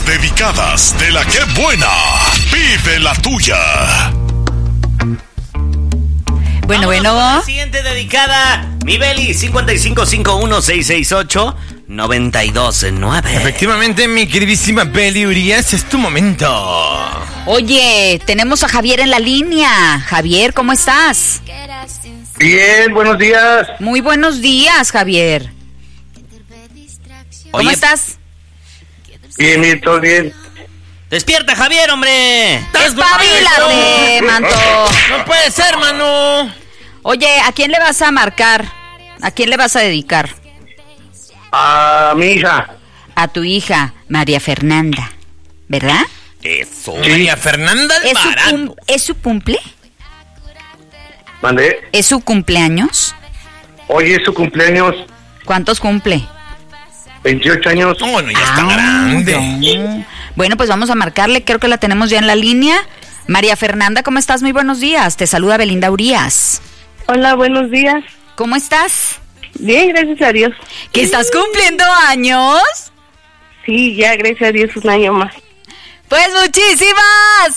dedicadas de la que buena. Pide la tuya. Bueno. La siguiente dedicada, mi Beli, 5551-668-929. Efectivamente, mi queridísima Beli Urias, es tu momento. Oye, tenemos a Javier en la línea. Javier, ¿cómo estás? Bien, buenos días. Muy buenos días, Javier. ¿Cómo estás? Bien, todo bien. ¡Despierta, Javier, hombre! ¡Espabilate, manto! No puede ser, mano. Oye, ¿a quién le vas a marcar? ¿A quién le vas a dedicar? A mi hija. A tu hija, María Fernanda, ¿verdad? Eso. María Fernanda Alvarado. ¿Es su cumple? ¿Mandé? ¿Es su cumpleaños? Hoy es su cumpleaños, ¿Cuántos cumple? 28 años. Bueno, ya está grande. No. Bueno, pues vamos a marcarle, creo que la tenemos ya en la línea. María Fernanda, ¿cómo estás? Muy buenos días. Te saluda Belinda Urías. Hola, buenos días. ¿Cómo estás? Bien, gracias a Dios. ¿Que estás cumpliendo años? Sí, ya, gracias a Dios, un año más. Pues muchísimas